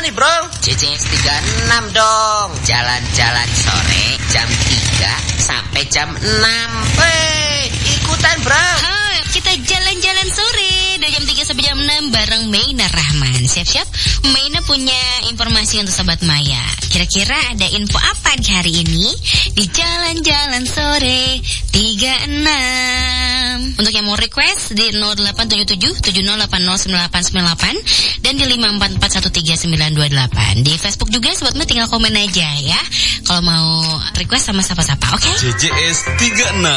nih bro? JJS 36 dong. Jalan-jalan sore jam 3 sampai jam 6. Wey, ikutan bro. Kita jalan-jalan sore dari jam 3 sampai jam 6 bareng Maina Rahman. Siap-siap, Maina punya informasi untuk Sobat Maya. Kira-kira ada info apa di hari ini? Di jalan-jalan sore 36. Untuk yang mau request di 0877 70809898 dan di 544139928. Di Facebook juga Sobat Maya tinggal komen aja ya. Kalau mau request sama siapa-siapa, oke? JJS 36